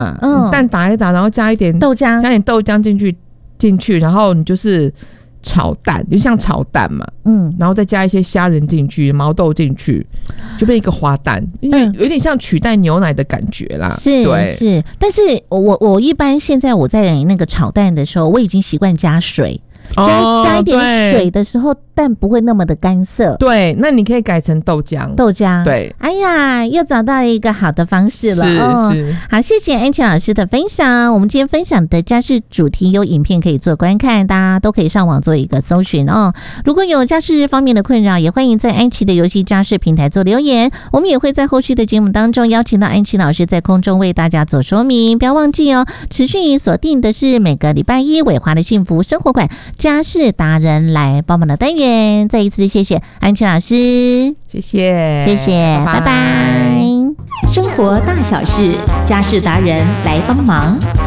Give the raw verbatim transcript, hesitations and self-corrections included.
啊，嗯，蛋打一打，然后加一点豆浆， 加点豆浆进去进去，然后你就是炒蛋，就像炒蛋嘛，嗯，然后再加一些虾仁进去，毛豆进去，就变一个滑蛋，因为有点像取代牛奶的感觉啦。 是是，但是我我一般现在我在那个炒蛋的时候，我已经习惯加水。加、哦、加一点水的时候，蛋不会那么的干涩。 对，那你可以改成豆浆。 豆浆， 对。 哎呀，又找到一个好的方式了。 是、 哦、 是。 好，谢谢安琪老师的分享。我们今天分享的家事主题有影片可以做观看，大家都可以上网做一个搜寻哦。如果有家事方面的困扰，也欢迎在安琪的游戏家事平台做留言。我们也会在后续的节目当中邀请到安琪老师在空中为大家做说明。不要忘记哦，持续锁定的是每个礼拜一伟华的幸福生活馆家事达人来帮忙的单元。再一次谢谢安琪老师， 谢谢谢谢，拜拜。 生活大小事，家事达人来帮忙。